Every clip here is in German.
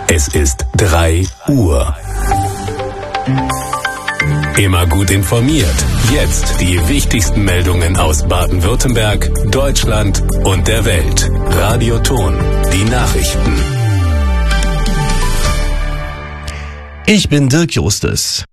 Es ist 3 Uhr. Immer gut informiert. Jetzt die wichtigsten Meldungen aus Baden-Württemberg, Deutschland und der Welt. Radio Ton, die Nachrichten. Ich bin Dirk Justus.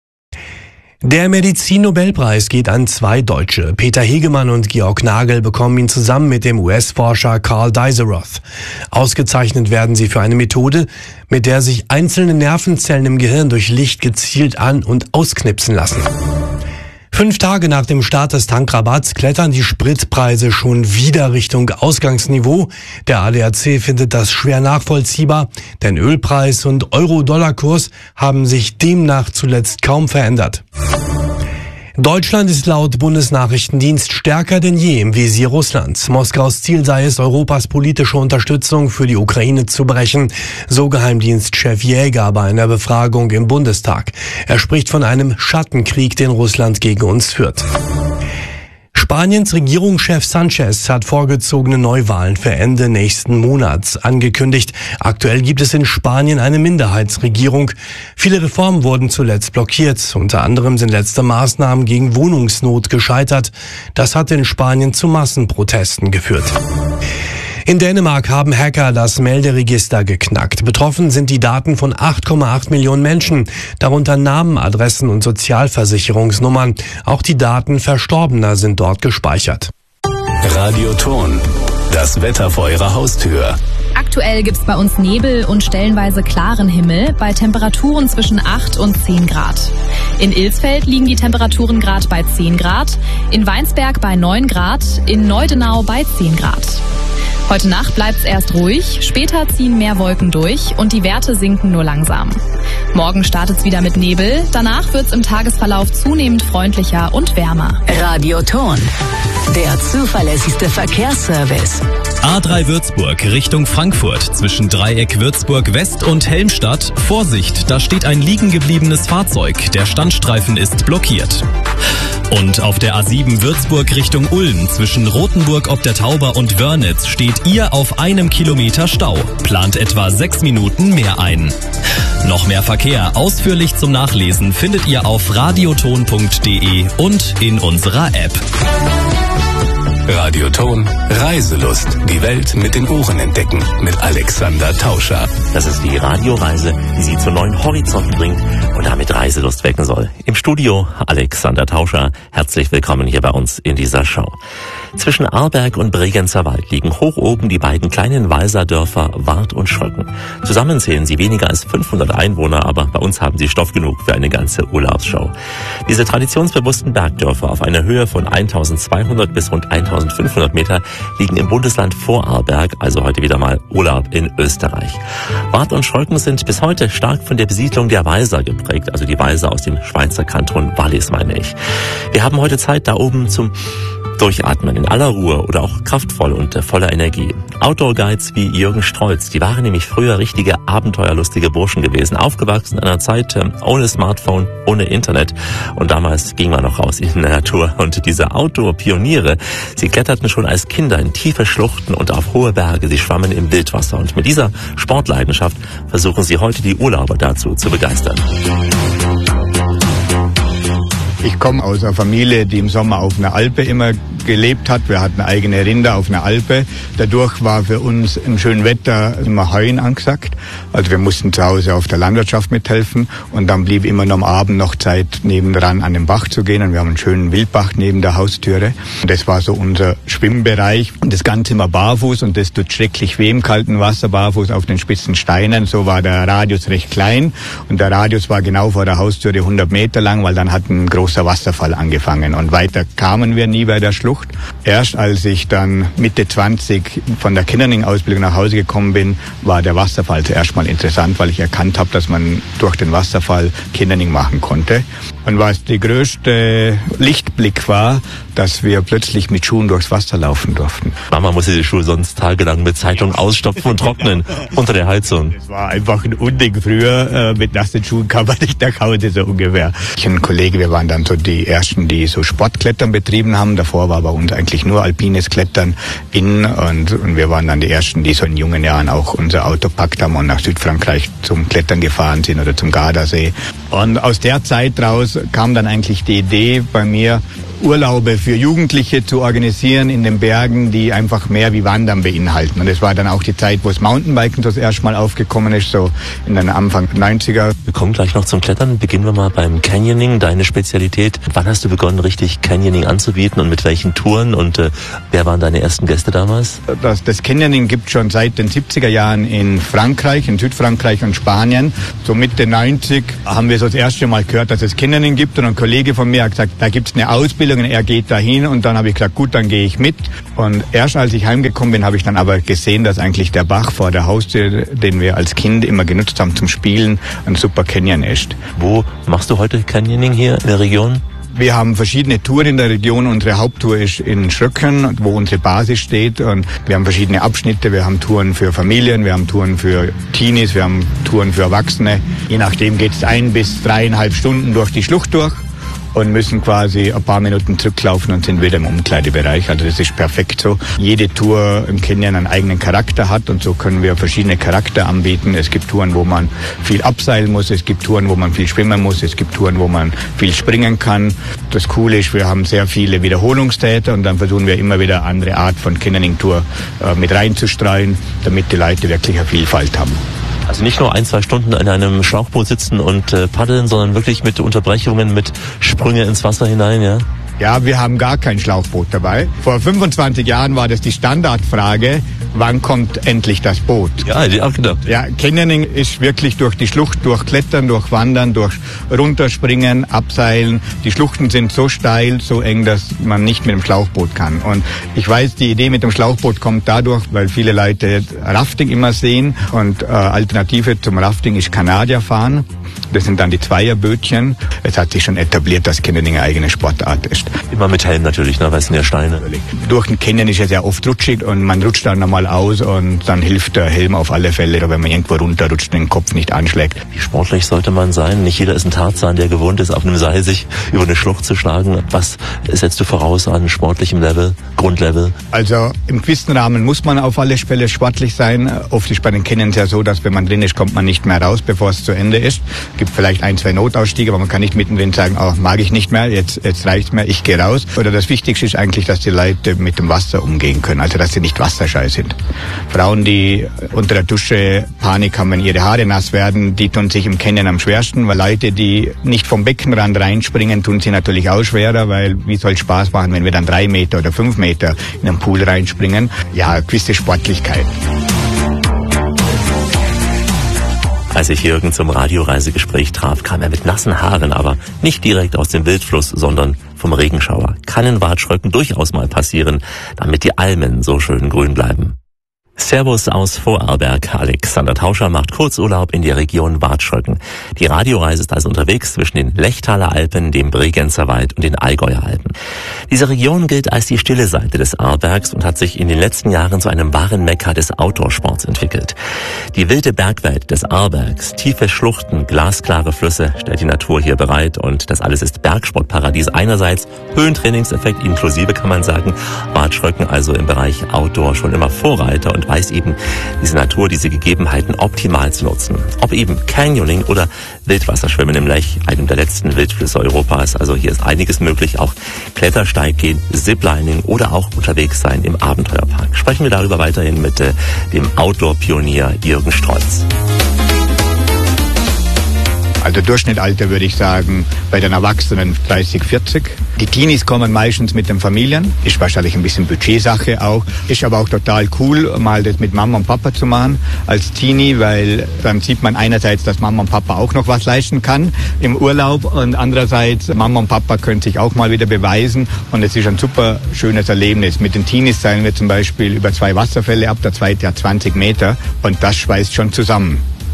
Der Medizin-Nobelpreis geht an 2 Deutsche. Peter Hegemann und Georg Nagel bekommen ihn zusammen mit dem US-Forscher Carl Dizeroth. Ausgezeichnet werden sie für eine Methode, mit der sich einzelne Nervenzellen im Gehirn durch Licht gezielt an- und ausknipsen lassen. 5 Tage nach dem Start des Tankrabatts klettern die Spritpreise schon wieder Richtung Ausgangsniveau. Der ADAC findet das schwer nachvollziehbar, denn Ölpreis und Euro-Dollar-Kurs haben sich demnach zuletzt kaum verändert. Deutschland ist laut Bundesnachrichtendienst stärker denn je im Visier Russlands. Moskaus Ziel sei es, Europas politische Unterstützung für die Ukraine zu brechen, so Geheimdienstchef Jäger bei einer Befragung im Bundestag. Er spricht von einem Schattenkrieg, den Russland gegen uns führt. Spaniens Regierungschef Sanchez hat vorgezogene Neuwahlen für Ende nächsten Monats angekündigt. Aktuell gibt es in Spanien eine Minderheitsregierung. Viele Reformen wurden zuletzt blockiert. Unter anderem sind letzte Maßnahmen gegen Wohnungsnot gescheitert. Das hat in Spanien zu Massenprotesten geführt. In Dänemark haben Hacker das Melderegister geknackt. Betroffen sind die Daten von 8,8 Millionen Menschen, darunter Namen, Adressen und Sozialversicherungsnummern. Auch die Daten Verstorbener sind dort gespeichert. Radio Ton, das Wetter vor Ihrer Haustür. Aktuell gibt's bei uns Nebel und stellenweise klaren Himmel bei Temperaturen zwischen 8 und 10 Grad. In Ilsfeld liegen die Temperaturen gerade bei 10 Grad, in Weinsberg bei 9 Grad, in Neudenau bei 10 Grad. Heute Nacht bleibt's erst ruhig, später ziehen mehr Wolken durch und die Werte sinken nur langsam. Morgen startet's wieder mit Nebel, danach wird's im Tagesverlauf zunehmend freundlicher und wärmer. Radio Ton, der zuverlässigste Verkehrsservice. A3 Würzburg Richtung Frankfurt zwischen Dreieck Würzburg West und Helmstadt. Vorsicht, da steht ein liegen gebliebenes Fahrzeug. Der Standstreifen ist blockiert. Und auf der A7 Würzburg Richtung Ulm zwischen Rothenburg ob der Tauber und Wörnitz steht ihr auf 1 Kilometer Stau. Plant etwa 6 Minuten mehr ein. Noch mehr Verkehr ausführlich zum Nachlesen findet ihr auf radioton.de und in unserer App. Radio Ton, Reiselust. Die Welt mit den Ohren entdecken. Mit Alexander Tauscher. Das ist die Radioreise, die Sie zu neuen Horizonten bringt und damit Reiselust wecken soll. Im Studio Alexander Tauscher. Herzlich willkommen hier bei uns in dieser Show. Zwischen Arlberg und Bregenzer Wald liegen hoch oben die beiden kleinen Walserdörfer Wart und Schröcken. Zusammen zählen sie weniger als 500 Einwohner, aber bei uns haben sie Stoff genug für eine ganze Urlaubsshow. Diese traditionsbewussten Bergdörfer auf einer Höhe von 1200 bis rund 1500 Meter liegen im Bundesland Vorarlberg, also heute wieder mal Urlaub in Österreich. Wart und Schröcken sind bis heute stark von der Besiedlung der Walser geprägt, also die Walser aus dem Schweizer Kanton Wallis, meine ich. Wir haben heute Zeit da oben zum Durchatmen in aller Ruhe oder auch kraftvoll und voller Energie. Outdoor-Guides wie Jürgen Strolz, die waren nämlich früher richtige abenteuerlustige Burschen gewesen, aufgewachsen in einer Zeit ohne Smartphone, ohne Internet und damals ging man noch raus in die Natur und diese Outdoor-Pioniere, sie kletterten schon als Kinder in tiefe Schluchten und auf hohe Berge, sie schwammen im Wildwasser und mit dieser Sportleidenschaft versuchen sie heute die Urlauber dazu zu begeistern. Ich komme aus einer Familie, die im Sommer auf einer Alpe immer gelebt hat. Wir hatten eigene Rinder auf einer Alpe. Dadurch war für uns im schönen Wetter immer Heuen angesagt. Also wir mussten zu Hause auf der Landwirtschaft mithelfen und dann blieb immer noch am Abend noch Zeit nebendran an den Bach zu gehen und wir haben einen schönen Wildbach neben der Haustüre. Und das war so unser Schwimmbereich und das Ganze immer barfuß und das tut schrecklich weh im kalten Wasser, barfuß auf den spitzen Steinen. So war der Radius recht klein und der Radius war genau vor der Haustüre 100 Meter lang, weil dann hat ein großer Wasserfall angefangen und weiter kamen wir nie bei der Schlucht. Erst als ich dann Mitte 20 von der Kinderning-Ausbildung nach Hause gekommen bin, war der Wasserfall zuerst mal interessant, weil ich erkannt habe, dass man durch den Wasserfall Kinderning machen konnte. Und was die größte Lichtblick Lichtblick war, dass wir plötzlich mit Schuhen durchs Wasser laufen durften. Mama musste die Schuhe sonst tagelang mit Zeitung ausstopfen und trocknen unter der Heizung. Es war einfach ein Unding früher. Mit nassen Schuhen kam man nicht nach Hause, so ungefähr. Ich und ein Kollege, wir waren dann so die Ersten, die so Sportklettern betrieben haben. Davor war bei uns eigentlich nur alpines Klettern in und wir waren dann die Ersten, die so in jungen Jahren auch unser Auto packt haben und nach Südfrankreich zum Klettern gefahren sind oder zum Gardasee. Und aus der Zeit raus kam dann eigentlich die Idee bei mir, Urlaube für Jugendliche zu organisieren in den Bergen, die einfach mehr wie Wandern beinhalten. Und das war dann auch die Zeit, wo das Mountainbiken das erste Mal aufgekommen ist, so in den Anfang 90er. Wir kommen gleich noch zum Klettern. Beginnen wir mal beim Canyoning, deine Spezialität. Wann hast du begonnen, richtig Canyoning anzubieten und mit welchen Touren? Und wer waren deine ersten Gäste damals? Das Canyoning gibt schon seit den 70er Jahren in Frankreich, in Südfrankreich und Spanien. So Mitte 90 haben wir so das erste Mal gehört, dass es Canyoning gibt. Und ein Kollege von mir hat gesagt, da gibt es eine Ausbildung. Er geht dahin und dann habe ich gesagt, gut, dann gehe ich mit. Und erst als ich heimgekommen bin, habe ich dann aber gesehen, dass eigentlich der Bach vor der Haustür, den wir als Kind immer genutzt haben zum Spielen, ein super Canyon ist. Wo machst du heute Canyoning hier in der Region? Wir haben verschiedene Touren in der Region. Unsere Haupttour ist in Schröcken, wo unsere Basis steht. Und wir haben verschiedene Abschnitte. Wir haben Touren für Familien, wir haben Touren für Teenies, wir haben Touren für Erwachsene. Je nachdem geht es 1 bis 3,5 Stunden durch die Schlucht durch und müssen quasi ein paar Minuten zurücklaufen und sind wieder im Umkleidebereich. Also das ist perfekt so. Jede Tour im Canyon einen eigenen Charakter hat und so können wir verschiedene Charakter anbieten. Es gibt Touren, wo man viel abseilen muss, es gibt Touren, wo man viel schwimmen muss, es gibt Touren, wo man viel springen kann. Das Coole ist, wir haben sehr viele Wiederholungstäter und dann versuchen wir immer wieder eine andere Art von Canyoning-Tour mit reinzustreuen, damit die Leute wirklich eine Vielfalt haben. Also nicht nur 1-2 Stunden in einem Schlauchboot sitzen und paddeln, sondern wirklich mit Unterbrechungen, mit Sprünge ins Wasser hinein, ja? Ja, wir haben gar kein Schlauchboot dabei. Vor 25 Jahren war das die Standardfrage, wann kommt endlich das Boot? Ja, hätte ich auch gedacht. Ja, Canyoning ist wirklich durch die Schlucht, durch Klettern, durch Wandern, durch Runterspringen, Abseilen. Die Schluchten sind so steil, so eng, dass man nicht mit dem Schlauchboot kann. Und ich weiß, die Idee mit dem Schlauchboot kommt dadurch, weil viele Leute Rafting immer sehen. Und Alternative zum Rafting ist Kanadierfahren. Das sind dann die Zweierbötchen. Es hat sich schon etabliert, dass Canyoning eine eigene Sportart ist. Immer mit Helm natürlich, ne? Weil es sind ja Steine. Durch den Canyon ist es ja oft rutschig und man rutscht dann nochmal aus und dann hilft der Helm auf alle Fälle, wenn man irgendwo runterrutscht und den Kopf nicht anschlägt. Wie sportlich sollte man sein? Nicht jeder ist ein Tarzan, der gewohnt ist, auf einem Seil sich über eine Schlucht zu schlagen. Was setzt du voraus an sportlichem Level, Grundlevel? Also im gewissen Rahmen muss man auf alle Fälle sportlich sein. Oft ist bei den Canyons ja so, dass wenn man drin ist, kommt man nicht mehr raus, bevor es zu Ende ist. Es gibt vielleicht 1-2 Notausstiege, aber man kann nicht mittendrin sagen, oh, mag ich nicht mehr, jetzt reicht's mir, ich gehe raus. Oder das Wichtigste ist eigentlich, dass die Leute mit dem Wasser umgehen können, also dass sie nicht wasserscheu sind. Frauen, die unter der Dusche Panik haben, wenn ihre Haare nass werden, die tun sich im Canyon am schwersten, weil Leute, die nicht vom Beckenrand reinspringen, tun sie natürlich auch schwerer, weil wie soll Spaß machen, wenn wir dann 3 Meter oder 5 Meter in einen Pool reinspringen? Ja, gewisse Sportlichkeit. Als ich Jürgen zum Radioreisegespräch traf, kam er mit nassen Haaren, aber nicht direkt aus dem Wildfluss, sondern vom Regenschauer. Kann in Watschröcken durchaus mal passieren, damit die Almen so schön grün bleiben. Servus aus Vorarlberg. Alexander Tauscher macht Kurzurlaub in die Region Watschröcken. Die Radioreise ist also unterwegs zwischen den Lechtaler Alpen, dem Bregenzer Wald und den Allgäuer Alpen. Diese Region gilt als die stille Seite des Arlbergs und hat sich in den letzten Jahren zu einem wahren Mekka des Outdoorsports entwickelt. Die wilde Bergwelt des Arlbergs, tiefe Schluchten, glasklare Flüsse stellt die Natur hier bereit und das alles ist Bergsportparadies einerseits, Höhentrainingseffekt inklusive kann man sagen, Watschröcken also im Bereich Outdoor schon immer Vorreiter und weiß eben, diese Natur, diese Gegebenheiten optimal zu nutzen. Ob eben Canyoning oder Wildwasserschwimmen im Lech, einem der letzten Wildflüsse Europas. Also hier ist einiges möglich, auch Klettersteig gehen, Ziplining oder auch unterwegs sein im Abenteuerpark. Sprechen wir darüber weiterhin mit dem Outdoor-Pionier Jürgen Strolz. Also Durchschnittsalter würde ich sagen, bei den Erwachsenen 30, 40. Die Teenies kommen meistens mit den Familien. Ist wahrscheinlich ein bisschen Budgetsache auch. Ist aber auch total cool, mal das mit Mama und Papa zu machen als Teenie, weil dann sieht man einerseits, dass Mama und Papa auch noch was leisten kann im Urlaub und andererseits, Mama und Papa können sich auch mal wieder beweisen und es ist ein super schönes Erlebnis. Mit den Teenies seilen wir zum Beispiel über 2 Wasserfälle ab, der zweite hat 20 Meter und das schweißt schon zusammen.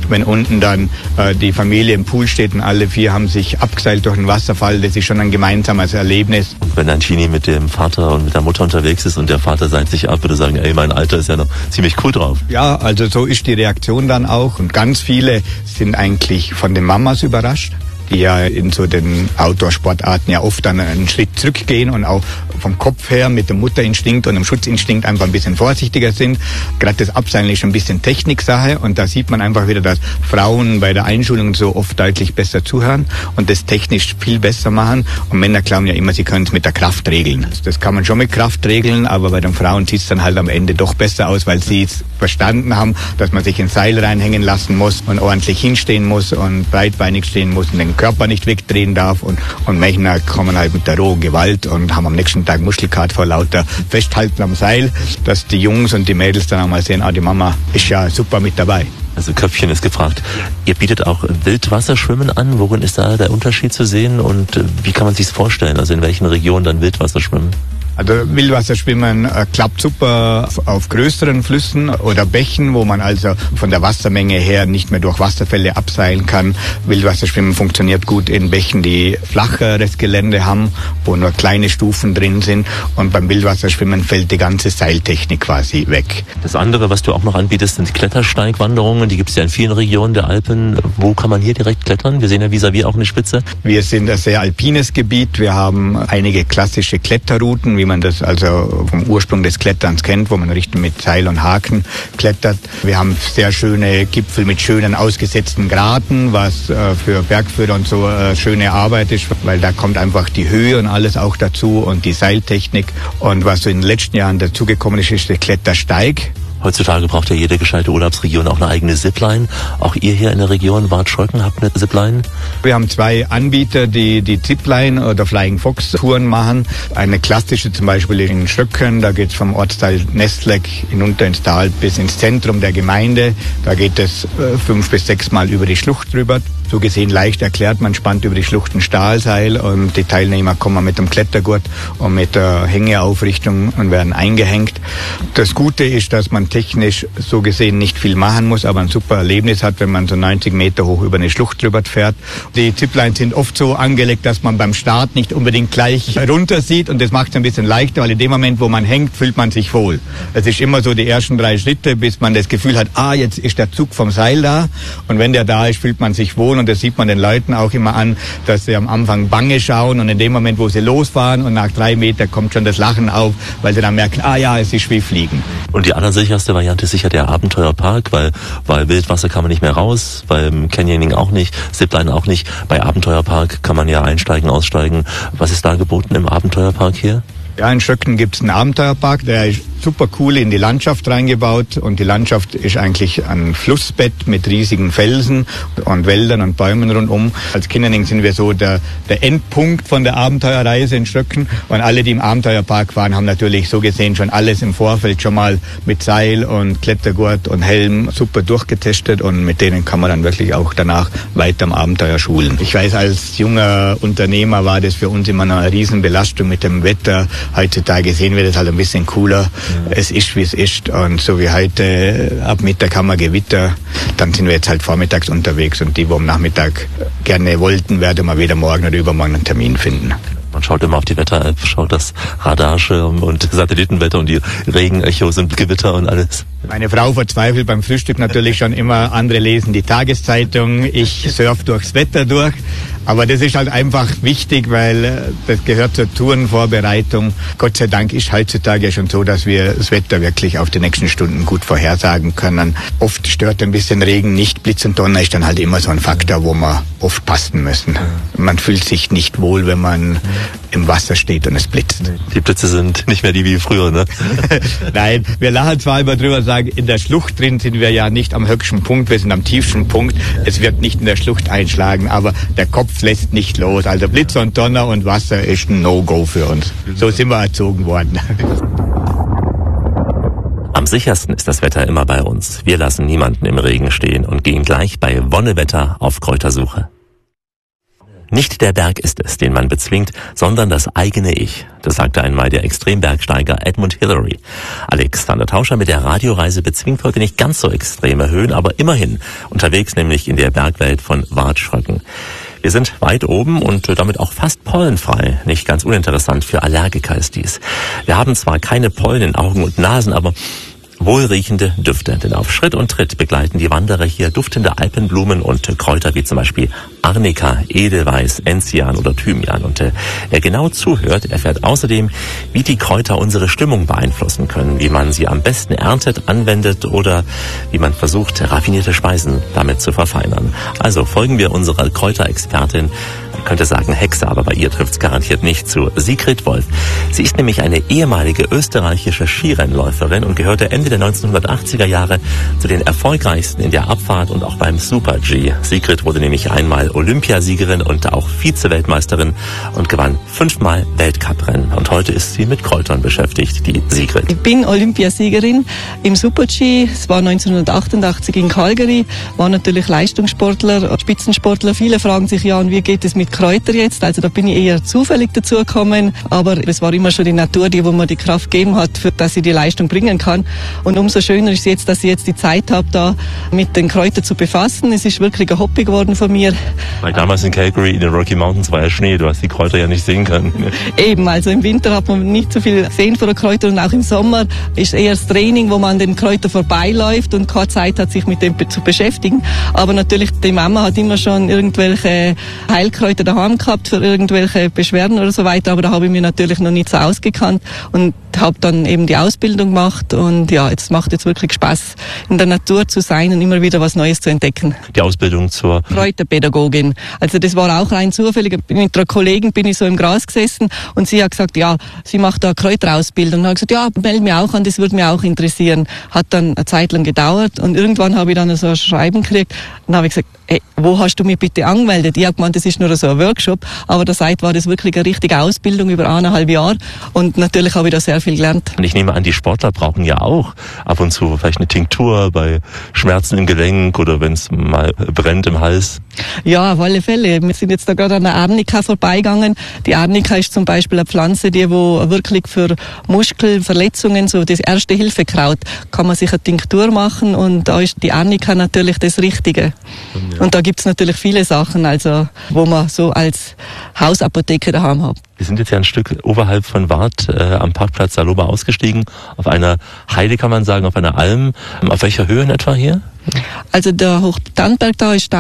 wenn unten dann die Familie im Pool steht und alle 4 haben sich abgeseilt durch den Wasserfall, das ist schon ein gemeinsames Erlebnis. Und wenn ein Teenie mit dem Vater und mit der Mutter unterwegs ist und der Vater seilt sich ab, würde sagen, ey, mein Alter ist ja noch ziemlich cool drauf. Ja, also so ist die Reaktion dann auch. Und ganz viele sind eigentlich von den Mamas überrascht, die ja in so den Outdoor-Sportarten ja oft dann einen Schritt zurückgehen und auch vom Kopf her mit dem Mutterinstinkt und dem Schutzinstinkt einfach ein bisschen vorsichtiger sind. Gerade das Abseilen ist ein bisschen Techniksache und da sieht man einfach wieder, dass Frauen bei der Einschulung so oft deutlich besser zuhören und das technisch viel besser machen. Und Männer glauben ja immer, sie können es mit der Kraft regeln. Das kann man schon mit Kraft regeln, aber bei den Frauen sieht es dann halt am Ende doch besser aus, weil sie es verstanden haben, dass man sich ins Seil reinhängen lassen muss und ordentlich hinstehen muss und breitbeinig stehen muss und den Körper nicht wegdrehen darf und Männer kommen halt mit der rohen Gewalt und haben am nächsten Tag Muskelkater vor lauter Festhalten am Seil, dass die Jungs und die Mädels dann auch mal sehen, die Mama ist ja super mit dabei. Also Köpfchen ist gefragt. Ihr bietet auch Wildwasserschwimmen an. Worin ist da der Unterschied zu sehen und wie kann man sich's vorstellen? Also in welchen Regionen dann Wildwasserschwimmen? Also Wildwasserschwimmen klappt super auf größeren Flüssen oder Bächen, wo man also von der Wassermenge her nicht mehr durch Wasserfälle abseilen kann. Wildwasserschwimmen funktioniert gut in Bächen, die flacheres Gelände haben, wo nur kleine Stufen drin sind. Und beim Wildwasserschwimmen fällt die ganze Seiltechnik quasi weg. Das andere, was du auch noch anbietest, sind Klettersteigwanderungen. Die gibt es ja in vielen Regionen der Alpen. Wo kann man hier direkt klettern? Wir sehen ja vis-à-vis auch eine Spitze. Wir sind ein sehr alpines Gebiet. Wir haben einige klassische Kletterrouten, wie man das also vom Ursprung des Kletterns kennt, wo man richtig mit Seil und Haken klettert. Wir haben sehr schöne Gipfel mit schönen ausgesetzten Graten, was für Bergführer und so schöne Arbeit ist, weil da kommt einfach die Höhe und alles auch dazu und die Seiltechnik. Und was so in den letzten Jahren dazugekommen ist, ist der Klettersteig. Heutzutage braucht ja jede gescheite Urlaubsregion auch eine eigene Zipline. Auch ihr hier in der Region Bad Scholken habt eine Zipline? Wir haben 2 Anbieter, die Zipline oder Flying Fox Touren machen. Eine klassische zum Beispiel in Schröcken, da geht es vom Ortsteil Nestleck hinunter ins Tal bis ins Zentrum der Gemeinde. Da geht es 5 bis 6 Mal über die Schlucht drüber. So gesehen leicht erklärt, man spannt über die Schlucht ein Stahlseil und die Teilnehmer kommen mit dem Klettergurt und mit der Hängeaufrichtung und werden eingehängt. Das Gute ist, dass man technisch so gesehen nicht viel machen muss, aber ein super Erlebnis hat, wenn man so 90 Meter hoch über eine Schlucht drüber fährt. Die Ziplines sind oft so angelegt, dass man beim Start nicht unbedingt gleich runter sieht und das macht es ein bisschen leichter, weil in dem Moment, wo man hängt, fühlt man sich wohl. Es ist immer so die ersten 3 Schritte, bis man das Gefühl hat, jetzt ist der Zug vom Seil da und wenn der da ist, fühlt man sich wohl. Und das sieht man den Leuten auch immer an, dass sie am Anfang bange schauen und in dem Moment, wo sie losfahren und nach 3 Metern kommt schon das Lachen auf, weil sie dann merken, es ist wie Fliegen. Und die allersicherste Variante ist sicher der Abenteuerpark, weil Wildwasser kann man nicht mehr raus, beim Canyoning auch nicht, Zipline auch nicht. Bei Abenteuerpark kann man ja einsteigen, aussteigen. Was ist da geboten im Abenteuerpark hier? Ja, in Schröcken gibt's einen Abenteuerpark, der ist super cool in die Landschaft reingebaut und die Landschaft ist eigentlich ein Flussbett mit riesigen Felsen und Wäldern und Bäumen rundum. Als Kinderling sind wir so der Endpunkt von der Abenteuerreise in Schröcken und alle, die im Abenteuerpark waren, haben natürlich so gesehen schon alles im Vorfeld schon mal mit Seil und Klettergurt und Helm super durchgetestet und mit denen kann man dann wirklich auch danach weiter am Abenteuer schulen. Ich weiß, als junger Unternehmer war das für uns immer noch eine Riesenbelastung mit dem Wetter. Heutzutage sehen wir das halt ein bisschen cooler. Es ist, wie es ist. Und so wie heute, ab Mittag haben wir Gewitter. Dann sind wir jetzt halt vormittags unterwegs. Und die, wo am Nachmittag gerne wollten, werden wir wieder morgen oder übermorgen einen Termin finden. Man schaut immer auf die Wetter-App, schaut das Radarschirm und Satellitenwetter und die Regenechos und Gewitter und alles. Meine Frau verzweifelt beim Frühstück natürlich schon immer. Andere lesen die Tageszeitung. Ich surfe durchs Wetter durch. Aber das ist halt einfach wichtig, weil das gehört zur Tourenvorbereitung. Gott sei Dank ist heutzutage schon so, dass wir das Wetter wirklich auf die nächsten Stunden gut vorhersagen können. Oft stört ein bisschen Regen nicht. Blitz und Donner ist dann halt immer so ein Faktor, wo wir oft passen müssen. Man fühlt sich nicht wohl, wenn man im Wasser steht und es blitzt. Die Blitze sind nicht mehr die wie früher, ne? Nein, wir lachen zwar immer drüber, sagen, in der Schlucht drin sind wir ja nicht am höchsten Punkt, wir sind am tiefsten Punkt. Es wird nicht in der Schlucht einschlagen, aber der Kopf lässt nicht los. Also Blitz und Donner und Wasser ist ein No-Go für uns. So sind wir erzogen worden. Am sichersten ist das Wetter immer bei uns. Wir lassen niemanden im Regen stehen und gehen gleich bei Wonnewetter auf Kräutersuche. Nicht der Berg ist es, den man bezwingt, sondern das eigene Ich. Das sagte einmal der Extrembergsteiger Edmund Hillary. Alexander Tauscher mit der Radioreise bezwingt heute nicht ganz so extreme Höhen, aber immerhin unterwegs, nämlich in der Bergwelt von Wartschröcken. Wir sind weit oben und damit auch fast pollenfrei. Nicht ganz uninteressant für Allergiker ist dies. Wir haben zwar keine Pollen in Augen und Nasen, aber wohlriechende Düfte, denn auf Schritt und Tritt begleiten die Wanderer hier duftende Alpenblumen und Kräuter wie zum Beispiel Arnika, Edelweiß, Enzian oder Thymian. Und wer genau zuhört, erfährt außerdem, wie die Kräuter unsere Stimmung beeinflussen können, wie man sie am besten erntet, anwendet oder wie man versucht, raffinierte Speisen damit zu verfeinern. Also folgen wir unserer Kräuterexpertin, man könnte sagen Hexe, aber bei ihr trifft's garantiert nicht zu, Sigrid Wolf. Sie ist nämlich eine ehemalige österreichische Skirennläuferin und gehörte Ende der 1980er Jahre zu den erfolgreichsten in der Abfahrt und auch beim Super-G. Sigrid wurde nämlich einmal Olympiasiegerin und auch Vize-Weltmeisterin und gewann 5-mal Weltcuprennen. Und heute ist sie mit Kräutern beschäftigt, die Sigrid. Ich bin Olympiasiegerin im Super-G. Es war 1988 in Calgary. War natürlich Leistungssportler, Spitzensportler. Viele fragen sich ja, und wie geht es mit Kräutern jetzt? Also da bin ich eher zufällig dazugekommen. Aber es war immer schon die Natur, die wo mir die Kraft gegeben hat, für dass ich die Leistung bringen kann. Und umso schöner ist jetzt, dass ich jetzt die Zeit habe, da mit den Kräutern zu befassen. Es ist wirklich ein Hobby geworden von mir. Weil damals in Calgary in den Rocky Mountains war ja Schnee, du hast die Kräuter ja nicht sehen können. Eben, also im Winter hat man nicht so viel gesehen von den Kräutern und auch im Sommer ist eher das Training, wo man an den Kräutern vorbeiläuft und keine Zeit hat, sich mit dem zu beschäftigen. Aber natürlich, die Mama hat immer schon irgendwelche Heilkräuter daheim gehabt für irgendwelche Beschwerden oder so weiter, aber da habe ich mir natürlich noch nicht so ausgekannt und habe dann eben die Ausbildung gemacht und ja, es macht jetzt wirklich Spaß, in der Natur zu sein und immer wieder was Neues zu entdecken. Die Ausbildung zur Kräuterpädagogin. Also das war auch rein zufällig. Mit einer Kollegin bin ich so im Gras gesessen und sie hat gesagt, ja, sie macht da Kräuterausbildung. Und habe gesagt, ja, melde mich auch an, das würde mich auch interessieren. Hat dann eine Zeit lang gedauert und irgendwann habe ich dann so ein Schreiben gekriegt und habe ich gesagt, hey, wo hast du mich bitte angemeldet? Ich habe gemeint, das ist nur so ein Workshop, aber der Seite war das wirklich eine richtige Ausbildung über 1,5 Jahre und natürlich habe ich da sehr viel gelernt. Und ich nehme an, die Sportler brauchen ja auch ab und zu vielleicht eine Tinktur bei Schmerzen im Gelenk oder wenn es mal brennt im Hals. Ja, auf alle Fälle. Wir sind jetzt da gerade an der Arnika vorbeigegangen. Die Arnika ist zum Beispiel eine Pflanze, die wo wirklich für Muskelverletzungen, so das Erste-Hilfe-Kraut, kann man sich eine Tinktur machen und da ist die Arnika natürlich das Richtige. Ja. Und da gibt's natürlich viele Sachen, also wo man so als Hausapotheke daheim hat. Wir sind jetzt ja ein Stück oberhalb von Wart am Parkplatz Saloba ausgestiegen, auf einer Heide kann man sagen, auf einer Alm. Auf welcher Höhe in etwa hier? Also der Hochtannberg da ist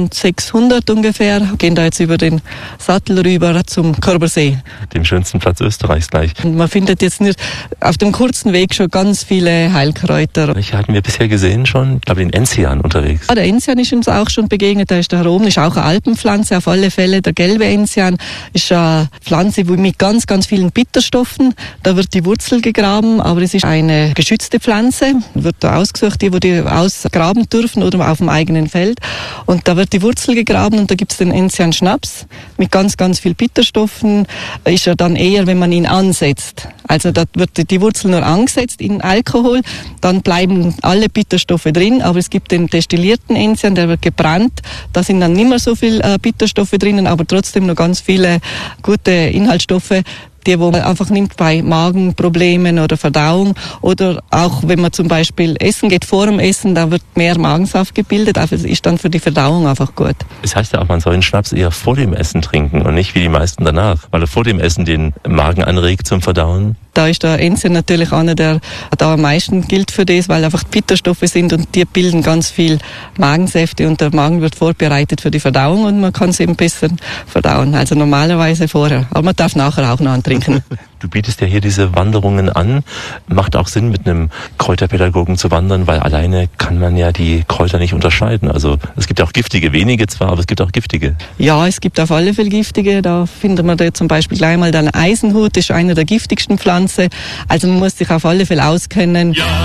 1600 ungefähr. Wir gehen da jetzt über den Sattel rüber zum Körbersee. Dem schönsten Platz Österreichs gleich. Und man findet jetzt nicht auf dem kurzen Weg schon ganz viele Heilkräuter. Welche hatten wir bisher gesehen schon? Ich glaube, den Enzian unterwegs. Ja, der Enzian ist uns auch schon begegnet. Da ist da herum, ist auch eine Alpenpflanze auf alle Fälle. Der gelbe Enzian ist eine Pflanze mit ganz, ganz vielen Bitterstoffen. Da wird die Wurzel gegraben, aber es ist eine geschützte Pflanze. Wird da ausgesucht, die ausgraben dürfen oder auf dem eigenen Feld. Und da wird die Wurzel gegraben und da gibt's den Enzian Schnaps mit ganz, ganz viel Bitterstoffen. Ist er dann eher, wenn man ihn ansetzt. Also da wird die Wurzel nur angesetzt in Alkohol, dann bleiben alle Bitterstoffe drin, aber es gibt den destillierten Enzian, der wird gebrannt. Da sind dann nicht mehr so viel Bitterstoffe drinnen, aber trotzdem noch ganz viele gute Inhaltsstoffe, die wo man einfach nimmt bei Magenproblemen oder Verdauung oder auch wenn man zum Beispiel essen geht vor dem Essen, da wird mehr Magensaft gebildet, also das ist dann für die Verdauung einfach gut. Es heißt ja auch, man soll den Schnaps eher vor dem Essen trinken und nicht wie die meisten danach, weil er vor dem Essen den Magen anregt zum Verdauen. Da ist der Enzian natürlich einer, der da am meisten gilt für das, weil einfach Bitterstoffe sind und die bilden ganz viel Magensäfte und der Magen wird vorbereitet für die Verdauung und man kann es eben besser verdauen. Also normalerweise vorher, aber man darf nachher auch noch antrinken. Du bietest ja hier diese Wanderungen an. Macht auch Sinn, mit einem Kräuterpädagogen zu wandern, weil alleine kann man ja die Kräuter nicht unterscheiden. Also es gibt auch giftige, wenige zwar, aber es gibt auch giftige. Ja, es gibt auf alle Fälle giftige. Da findet man da zum Beispiel gleich mal den Eisenhut, das ist eine der giftigsten Pflanzen. Also man muss sich auf alle Fälle auskennen. Ja,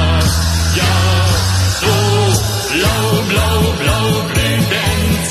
so blau, blau, blau,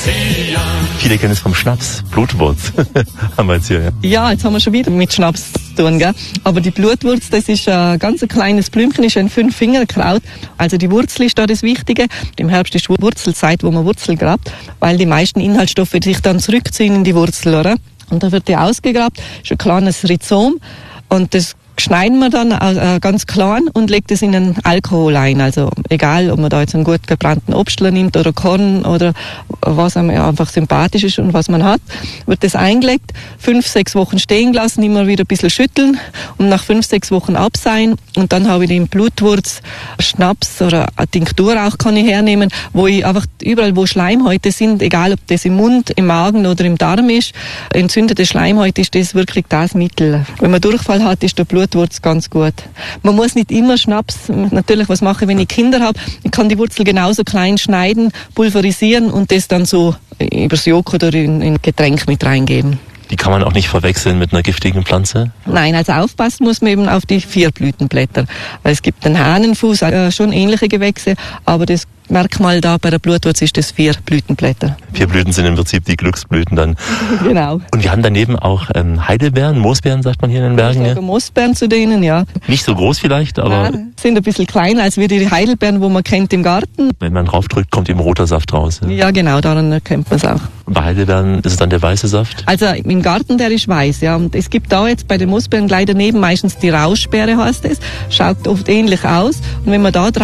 Viele kennen es vom Schnaps, Blutwurz haben wir jetzt hier. Ja, jetzt haben wir schon wieder mit Schnaps tun, gell? Aber die Blutwurz, das ist ein ganz kleines Blümchen, ist ein 5-Finger-Kraut. Also die Wurzel ist da das Wichtige. Im Herbst ist Wurzelzeit, wo man Wurzel grabt, weil die meisten Inhaltsstoffe sich dann zurückziehen in die Wurzel, oder? Und da wird die ausgegrabt, ist ein kleines Rhizom und das schneiden wir dann ganz klein und legt es in einen Alkohol ein. Also egal, ob man da jetzt einen gut gebrannten Obstler nimmt oder Korn oder was einem einfach sympathisch ist und was man hat, wird das eingelegt, 5-6 Wochen stehen lassen, immer wieder ein bisschen schütteln und nach 5-6 Wochen abseihen und dann habe ich den Blutwurz, Schnaps oder eine Tinktur auch kann ich hernehmen, wo ich einfach überall, wo Schleimhäute sind, egal ob das im Mund, im Magen oder im Darm ist, entzündete Schleimhäute ist das wirklich das Mittel. Wenn man Durchfall hat, ist der Blutwurz ganz gut. Man muss nicht immer Schnaps, natürlich, was mache ich, wenn ich Kinder habe? Ich kann die Wurzel genauso klein schneiden, pulverisieren und das dann so übers Jok oder in Getränk mit reingeben. Die kann man auch nicht verwechseln mit einer giftigen Pflanze? Nein, also aufpassen muss man eben auf die 4 Blütenblätter. Weil es gibt den Hahnenfuß, schon ähnliche Gewächse, aber das Merkmal da bei der Blutwurz ist das 4 Blütenblätter. 4 Blüten sind im Prinzip die Glücksblüten dann. Genau. Und wir haben daneben auch Heidelbeeren, Moosbeeren sagt man hier in den Bergen. Ich sage Moosbeeren zu denen, ja. Nicht so groß vielleicht, aber... Nein, sind ein bisschen kleiner als wie die Heidelbeeren, wo man kennt im Garten. Wenn man draufdrückt, kommt eben roter Saft raus. Ja, genau, daran erkennt man es auch. Und bei Heidelbeeren ist es dann der weiße Saft? Also im Garten, der ist weiß, ja. Und es gibt da jetzt bei den Moosbeeren gleich daneben meistens die Rauschbeere, heißt es. Schaut oft ähnlich aus. Und wenn man da